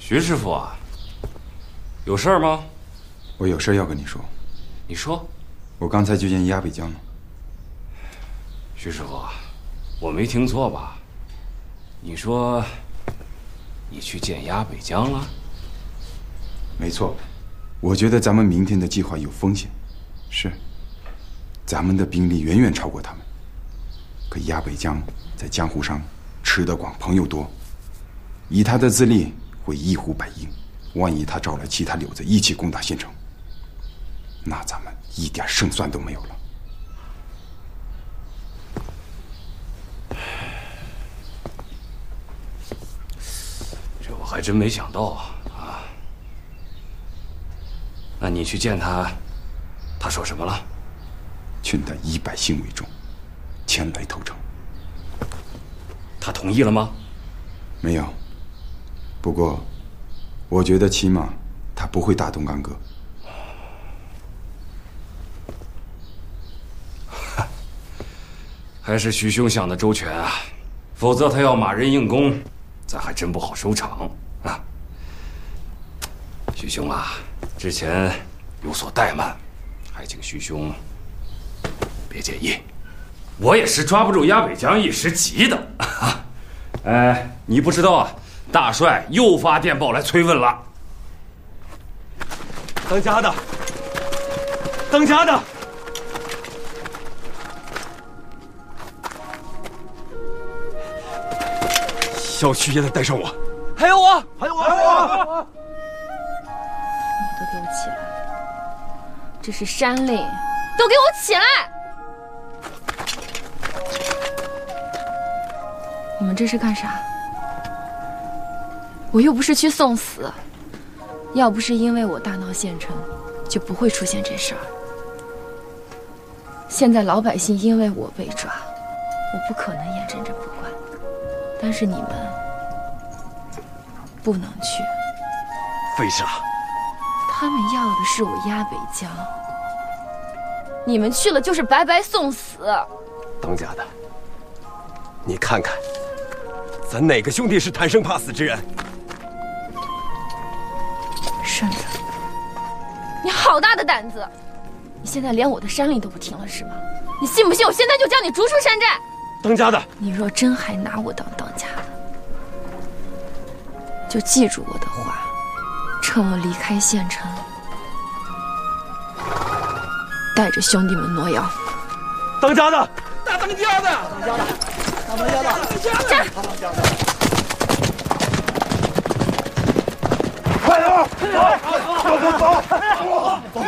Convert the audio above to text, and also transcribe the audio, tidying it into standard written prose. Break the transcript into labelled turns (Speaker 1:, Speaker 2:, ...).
Speaker 1: 徐师傅啊，有事儿吗？
Speaker 2: 我有事要跟你说。
Speaker 1: 你说。
Speaker 2: 我刚才就见鸭北江了。
Speaker 1: 徐师傅，我没听错吧？你说你去见鸭北江了？
Speaker 2: 没错，我觉得咱们明天的计划有风险。是，咱们的兵力远远超过他们。可鸭北江在江湖上吃得广，朋友多，以他的资历会一呼百应。万一他招来其他柳子一起攻打县城，那咱们一点胜算都没有了。
Speaker 1: 这我还真没想到啊！那你去见他，他说什么了？
Speaker 2: 劝他以百姓为重，前来投诚。
Speaker 1: 他同意了吗？
Speaker 2: 没有。不过，我觉得起码他不会大动干戈。
Speaker 1: 还是徐兄想的周全啊，否则他要马人硬攻，咱还真不好收场啊。徐兄啊，之前有所怠慢，还请徐兄别介意。我也是抓不住鸭北江一时急的。你不知道啊，大帅又发电报来催问了。
Speaker 3: 当家的，当家的。小徐爷的带上我，还有我，还有我，还有我！
Speaker 4: 你们都给我起来！这是山令，都给我起来！你们这是干啥？我又不是去送死，要不是因为我大闹县城，就不会出现这事儿。现在老百姓因为我被抓，我不可能眼睁睁不管。但是你们不能去，
Speaker 3: 为啥？
Speaker 4: 他们要的是我鸭北江，你们去了就是白白送死。
Speaker 3: 当家的，你看看，咱哪个兄弟是贪生怕死之人？
Speaker 4: 顺子，你好大的胆子！你现在连我的山令都不听了是吗？你信不信我现在就将你逐出山寨？
Speaker 3: 当家的，
Speaker 4: 你若真还拿我当家的，就记住我的话，趁我离开县城，带着兄弟们挪腰。
Speaker 3: 当家的，
Speaker 5: 大当家的，当家的，大当家的，
Speaker 4: 站！
Speaker 5: 大当家的，快点，走，走，走，走，走，